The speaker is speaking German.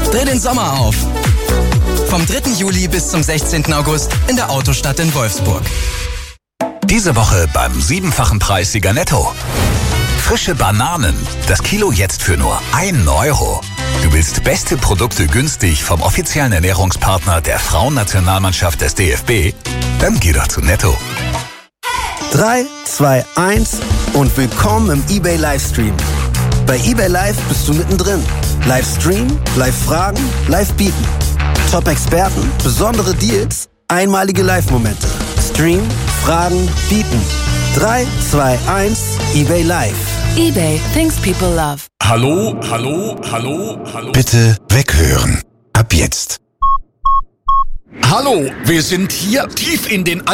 Dreh den Sommer auf. Vom 3. Juli bis zum 16. August in der Autostadt in Wolfsburg. Diese Woche beim 7-fachen Preis Sieger Netto. Frische Bananen. Das Kilo jetzt für nur 1 Euro. Du willst beste Produkte günstig vom offiziellen Ernährungspartner der Frauennationalmannschaft des DFB? Dann geh doch zu Netto. 3, 2, 1 und willkommen im eBay Livestream. Bei eBay Live bist du mittendrin. Livestream, Live-Fragen, Live-Bieten. Top-Experten, besondere Deals, einmalige Live-Momente. Stream, Fragen, Bieten. 3, 2, 1, eBay Live. eBay, things people love. Hallo, hallo, hallo, hallo. Bitte weghören. Ab jetzt. Hallo, wir sind hier tief in den